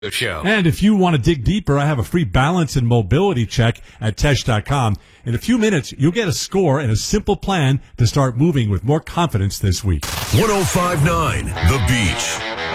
show. And if you want to dig deeper, I have a free balance and mobility check at Tesh.com. In a few minutes, you'll get a score and a simple plan to start moving with more confidence this week. 105.9 The Beach.